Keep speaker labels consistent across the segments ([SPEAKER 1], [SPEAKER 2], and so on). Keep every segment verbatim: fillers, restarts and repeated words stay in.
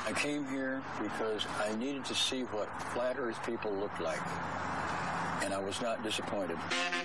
[SPEAKER 1] I came here because I needed to see what flat Earth people looked like, and I was not disappointed.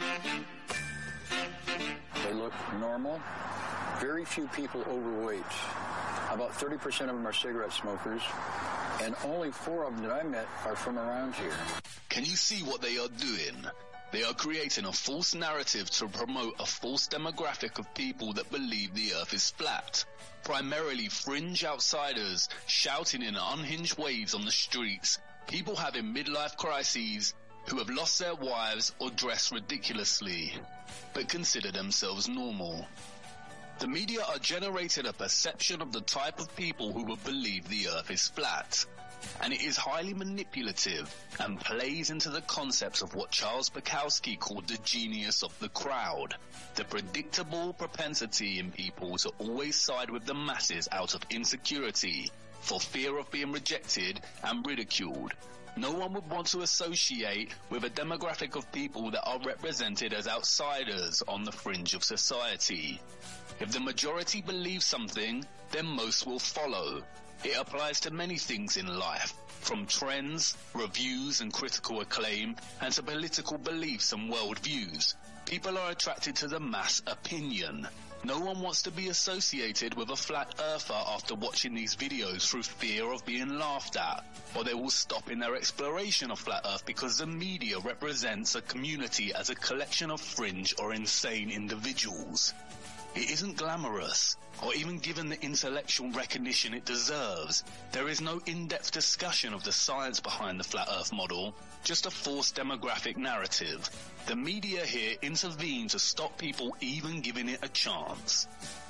[SPEAKER 1] They look normal. Very few people overweight. About thirty percent of them are cigarette smokers, and only four of them that I met are from around here.
[SPEAKER 2] Can you see what they are doing? They are creating a false narrative to promote a false demographic of people that believe the Earth is flat. Primarily fringe outsiders shouting in unhinged ways on the streets, people having midlife crises, who have lost their wives or dress ridiculously, but consider themselves normal. The media are generating a perception of the type of people who will believe the Earth is flat, and it is highly manipulative and plays into the concepts of what Charles Bukowski called the genius of the crowd, the predictable propensity in people to always side with the masses out of insecurity, for fear of being rejected and ridiculed. No one would want to associate with a demographic of people that are represented as outsiders on the fringe of society. If the majority believe something, then most will follow. It applies to many things in life, from trends, reviews and critical acclaim, and to political beliefs and worldviews. People are attracted to the mass opinion. No one wants to be associated with a flat earther after watching these videos through fear of being laughed at, or they will stop in their exploration of flat earth because the media represents a community as a collection of fringe or insane individuals. It isn't glamorous, or even given the intellectual recognition it deserves. There is no in-depth discussion of the science behind the flat earth model, just a forced demographic narrative. The media here intervene to stop people even giving it a chance.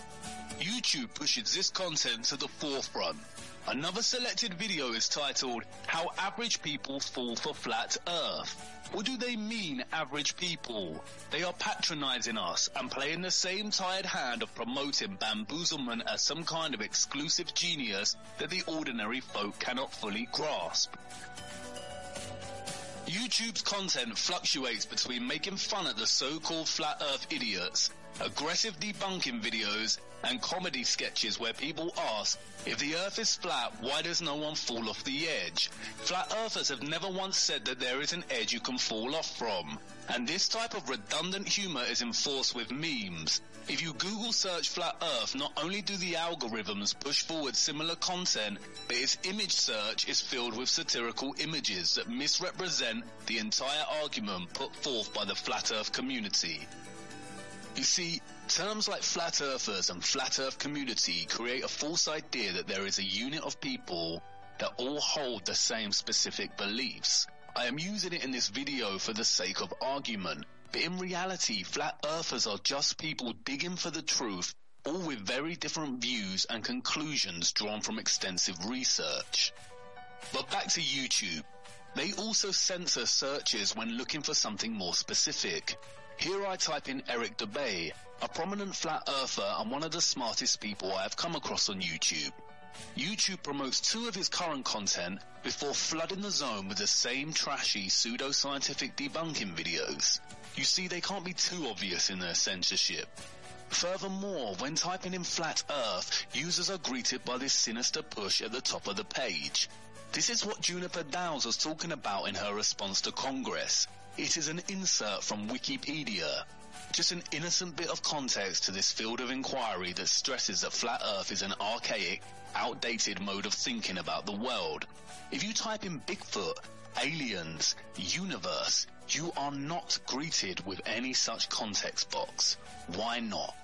[SPEAKER 2] YouTube pushes this content to the forefront. Another selected video is titled, How Average People Fall for Flat Earth. What do they mean, average people? They are patronizing us and playing the same tired hand of promoting bamboozlement as some kind of exclusive genius that the ordinary folk cannot fully grasp. YouTube's content fluctuates between making fun at the so-called flat earth idiots, aggressive debunking videos, and comedy sketches where people ask, if the earth is flat, why does no one fall off the edge? Flat earthers have never once said that there is an edge you can fall off from. And this type of redundant humor is enforced with memes. If you Google search flat earth, not only do the algorithms push forward similar content, but its image search is filled with satirical images that misrepresent the entire argument put forth by the flat earth community. You see, terms like flat earthers and flat earth community create a false idea that there is a unit of people that all hold the same specific beliefs. I am using it in this video for the sake of argument, but in reality, flat earthers are just people digging for the truth, all with very different views and conclusions drawn from extensive research. But back to YouTube. They also censor searches when looking for something more specific. Here I type in Eric Dubay, a prominent flat earther and one of the smartest people I have come across on YouTube. YouTube promotes two of his current content before flooding the zone with the same trashy pseudo-scientific debunking videos. You see, they can't be too obvious in their censorship. Furthermore, when typing in flat earth, users are greeted by this sinister push at the top of the page. This is what Juniper Downs was talking about in her response to Congress. It is an insert from Wikipedia. Just an innocent bit of context to this field of inquiry that stresses that flat earth is an archaic, outdated mode of thinking about the world. If you type in Bigfoot, aliens, universe, you are not greeted with any such context box. Why not?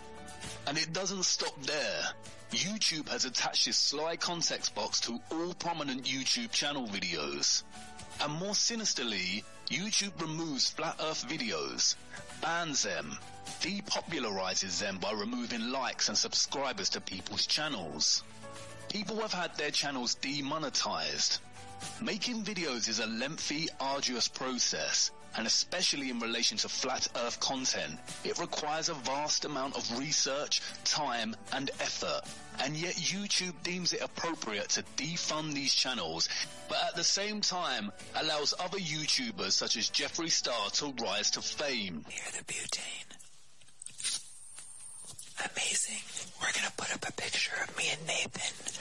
[SPEAKER 2] And it doesn't stop there. YouTube has attached this sly context box to all prominent YouTube channel videos. And more sinisterly, YouTube removes flat earth videos, bans them, depopularizes them by removing likes and subscribers to people's channels. People have had their channels demonetized. Making videos is a lengthy, arduous process, and especially in relation to flat earth content, it requires a vast amount of research, time, and effort. And yet YouTube deems it appropriate to defund these channels, but at the same time allows other YouTubers such as Jeffree Star to rise to fame.
[SPEAKER 3] Near the butane. Amazing. We're gonna put up a picture of me and Nathan.